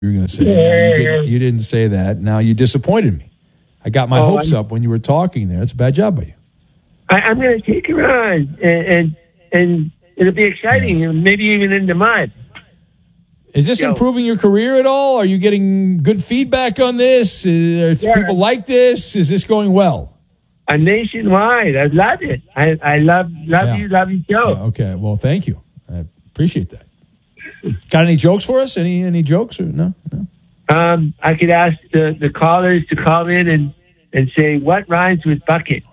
You were going to say. You didn't say that. Now you disappointed me. I got my hopes up when you were talking there. It's a bad job by you. I'm going to take her on, and it'll be exciting, maybe even in the mud. Is this improving your career at all? Are you getting good feedback on this? People like this? Is this going well? Nationwide. I love it. I love you, love your show. Yeah, okay. Well, thank you. I appreciate that. Got any jokes for us? Any jokes or no? I could ask the callers to call in and say what rhymes with bucket.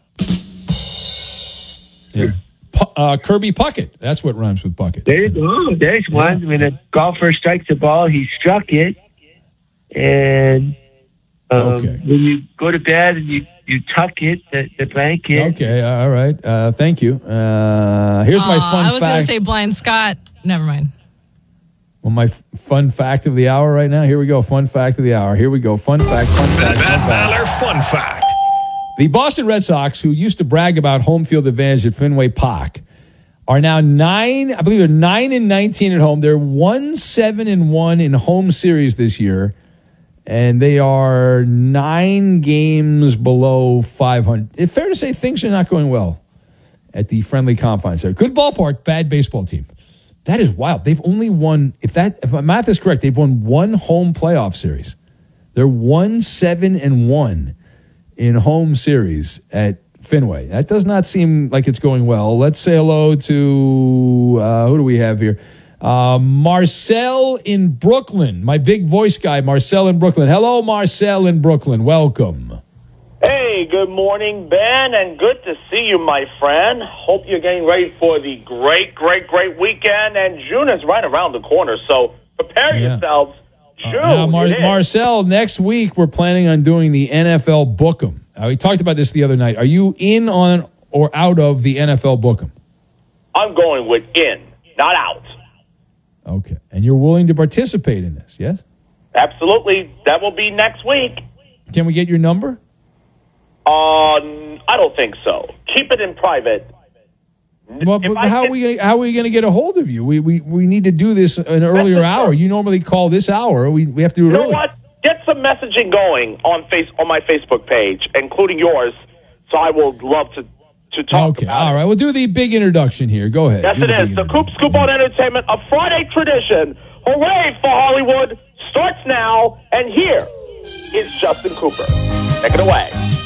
Yeah. Kirby Puckett. That's what rhymes with bucket. There you go. There's one. When a golfer strikes a ball, he struck it. And when you go to bed and you tuck it, the blanket. Okay, all right. Thank you. Here's my fun fact. I was going to say Blind Scott. Never mind. Well, my fun fact of the hour right now. Here we go. Fun fact of the hour. Here we go. Fun fact. The Pat Maller Fun Fact. The Boston Red Sox, who used to brag about home field advantage at Fenway Park, are now 9 and 19 at home. They're 1-7-1 in home series this year, and they are 9 games below 500. It's fair to say things are not going well at the friendly confines there. Good ballpark, bad baseball team. That is wild. They've only won, if my math is correct, they've won 1 home playoff series. They're 1-7-1 in home series at Fenway. That does not seem like it's going well. Let's say hello to, who do we have here? Marcel in Brooklyn. My big voice guy, Marcel in Brooklyn. Hello, Marcel in Brooklyn. Welcome. Hey, good morning, Ben, and good to see you, my friend. Hope you're getting ready for the great weekend, and June is right around the corner, so prepare yourselves. June. Now, Marcel, next week we're planning on doing the NFL Book'em. We talked about this the other night. Are you in on or out of the NFL Book'em? I'm going with in, not out. Okay. And you're willing to participate in this, yes? Absolutely. That will be next week. Can we get your number? I don't think so. Keep it in private. Well, but how are we going to get a hold of you? We need to do this an earlier hour. You normally call this hour. We have to do it early. You know what? Get some messaging going on my Facebook page, including yours. So I will love to talk about it. All right. We'll do the big introduction here. Go ahead. Yes, it is. The Coop Scoop on Entertainment, a Friday tradition. Hooray for Hollywood starts now, and here is Justin Cooper. Take it away.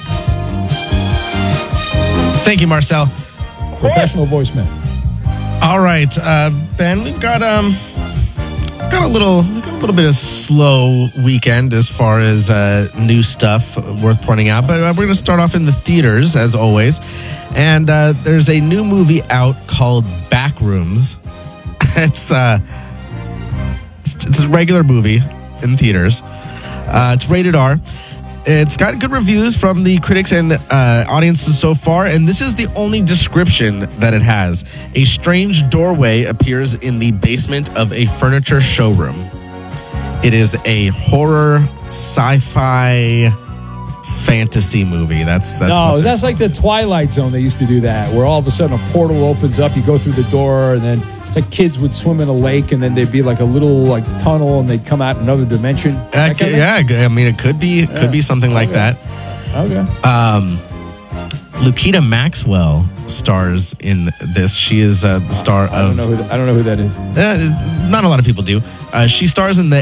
Thank you, Marcel. Professional voiceman. All right, Ben, we've got a little bit of slow weekend as far as new stuff worth pointing out, but we're going to start off in the theaters as always. And there's a new movie out called Backrooms. It's a regular movie in theaters. It's rated R. It's got good reviews from the critics and audiences so far, and this is the only description that it has. A strange doorway appears in the basement of a furniture showroom. It is a horror, sci-fi, fantasy movie. That's like the Twilight Zone. They used to do that, where all of a sudden a portal opens up, you go through the door, and then it's like kids would swim in a lake, and then there'd be like a little tunnel, and they'd come out in another dimension. I mean, it could be something like that. Okay. Lukita Maxwell stars in this. She is the star of. I don't know who that is. Not a lot of people do. She stars in the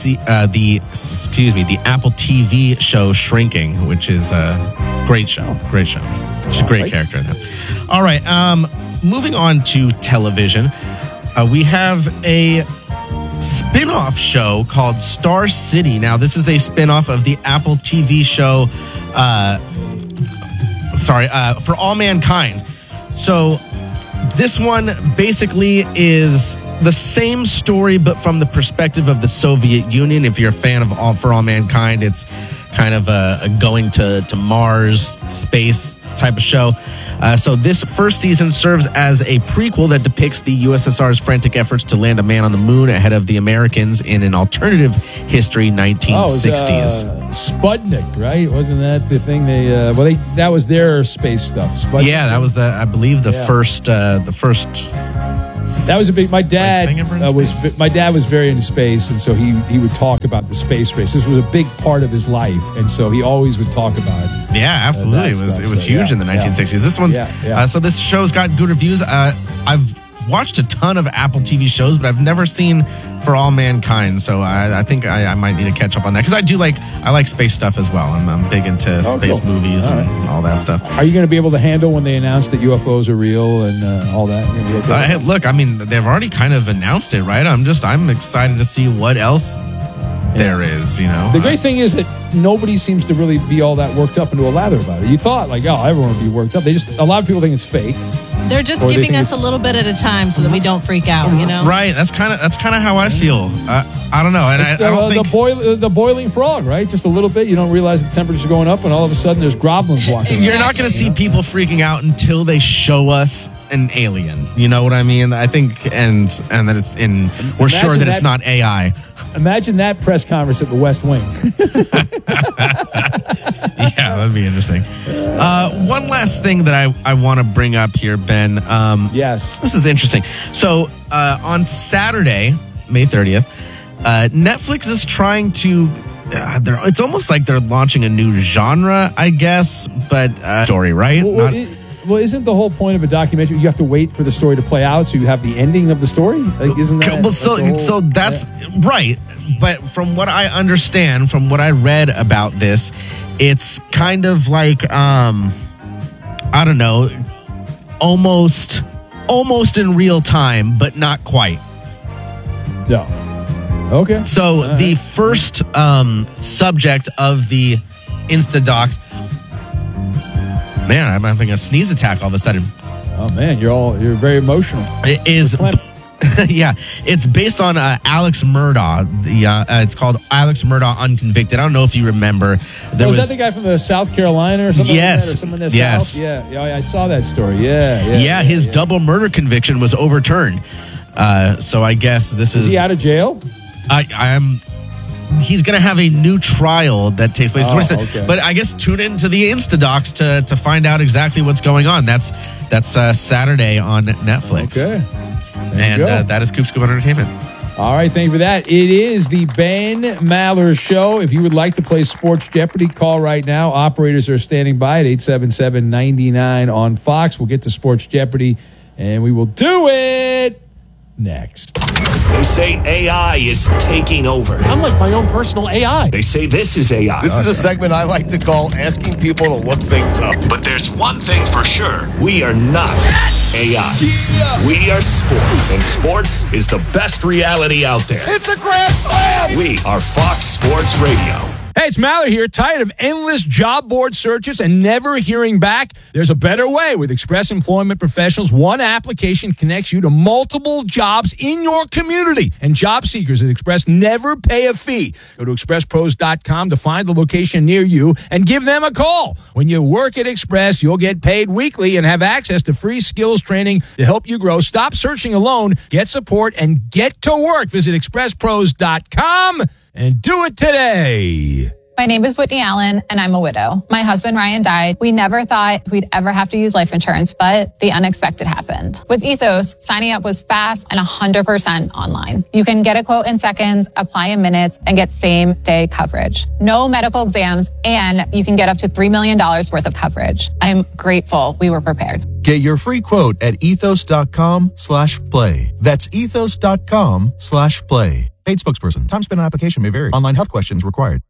the Apple TV show Shrinking, which is a great show. Great show. She's a great character in that. All right. Moving on to television, we have a spin-off show called Star City. Now, this is a spin-off of the Apple TV show, For All Mankind. So this one basically is the same story, but from the perspective of the Soviet Union. If you're a fan of For All Mankind, it's kind of a going to Mars space type of show. So this first season serves as a prequel that depicts the USSR's frantic efforts to land a man on the moon ahead of the Americans in an alternative history 1960s. Sputnik, right? Wasn't that the thing that was their space stuff? Sputnik. Yeah, that was I believe the first That was a big. My dad space? my dad was very into space, and so he would talk about the space race. This was a big part of his life, and so he always would talk about it. Yeah, absolutely. It was huge in the 1960s. This one's so this show's got good reviews. I've watched a ton of Apple TV shows, but I've never seen For All Mankind. So I think I might need to catch up on that because I like space stuff as well. I'm big into space movies and all that stuff. Are you going to be able to handle when they announce that UFOs are real and all that? Hey, look, I mean, they've already kind of announced it, right? I'm excited to see what else there is, The great thing is that nobody seems to really be all that worked up into a lather about it. You thought everyone would be worked up. A lot of people think it's fake. They're just giving us a little bit at a time so that we don't freak out, Right. That's kind of how I feel. I don't know. And I don't think the boiling frog, right? Just a little bit. You don't realize the temperature's going up, and all of a sudden there's goblins walking around. You're not going to see people freaking out until they show us an alien. You know what I mean? I think, and that it's we're sure that it's not AI. Imagine that press conference at the West Wing. Yeah, that'd be interesting. One last thing that I want to bring up here, Ben. Yes. This is interesting. So on Saturday, May 30th, Netflix is trying to... it's almost like they're launching a new genre, I guess, but story, right? Well, isn't the whole point of a documentary you have to wait for the story to play out so you have the ending of the story? Isn't that? Well, so that's right. But from what I understand, from what I read about this, it's kind of like I don't know, almost in real time, but not quite. No. Okay. So the first subject of the Instadocs. Man, I'm having a sneeze attack all of a sudden. Oh man, you're very emotional. It is. Yeah, it's based on Alex Murdaugh. It's called Alex Murdaugh Unconvicted. I don't know if you remember. Was that the guy from South Carolina or something? Yes. Like that, or someone in the yes. South? Yeah, I saw that story. Yeah. His double murder conviction was overturned. So I guess this is. Is he out of jail? He's going to have a new trial that takes place. Okay. But I guess tune into the Instadocs to find out exactly what's going on. That's Saturday on Netflix. Okay. And that is Coop Scoop Entertainment. All right, thank you for that. It is the Ben Maller Show. If you would like to play Sports Jeopardy, call right now. Operators are standing by at 877-99 on Fox. We'll get to Sports Jeopardy, and we will do it next. They say AI is taking over. I'm like my own personal AI. They say this is AI. This is a segment I like to call asking people to look things up. But there's one thing for sure. We are not AI. Yeah. We are sports. And sports is the best reality out there. It's a grand slam! We are Fox Sports Radio. Hey, it's Maller here. Tired of endless job board searches and never hearing back? There's a better way. With Express Employment Professionals, one application connects you to multiple jobs in your community. And job seekers at Express never pay a fee. Go to expresspros.com to find the location near you and give them a call. When you work at Express, you'll get paid weekly and have access to free skills training to help you grow. Stop searching alone. Get support and get to work. Visit expresspros.com. And do it today. My name is Whitney Allen, and I'm a widow. My husband, Ryan, died. We never thought we'd ever have to use life insurance, but the unexpected happened. With Ethos, signing up was fast and 100% online. You can get a quote in seconds, apply in minutes, and get same-day coverage. No medical exams, and you can get up to $3 million worth of coverage. I'm grateful we were prepared. Get your free quote at ethos.com/play. That's ethos.com/play. Paid spokesperson. Time spent on application may vary. Online health questions required.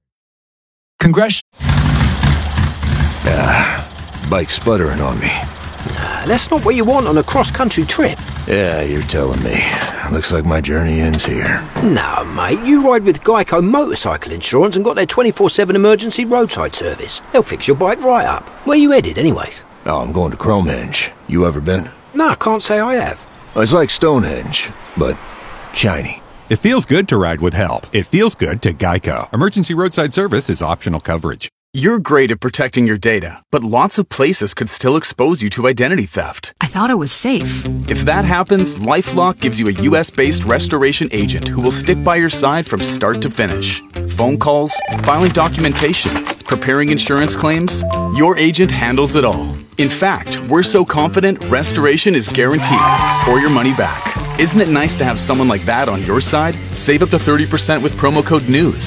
Bike sputtering on me. That's not what you want on a cross-country trip. Yeah, you're telling me. Looks like my journey ends here. No, mate, you ride with Geico Motorcycle Insurance and got their 24/7 emergency roadside service. They'll fix your bike right up. Where you headed, anyways? Oh, I'm going to Cromehenge. You ever been? No, I can't say I have. It's like Stonehenge, but shiny. It feels good to ride with help. It feels good to Geico. Emergency roadside service is optional coverage. You're great at protecting your data, but lots of places could still expose you to identity theft. I thought it was safe. If that happens, LifeLock gives you a U.S.-based restoration agent who will stick by your side from start to finish. Phone calls, filing documentation, preparing insurance claims, your agent handles it all. In fact, we're so confident restoration is guaranteed or your money back. Isn't it nice to have someone like that on your side? Save up to 30% with promo code NEWS.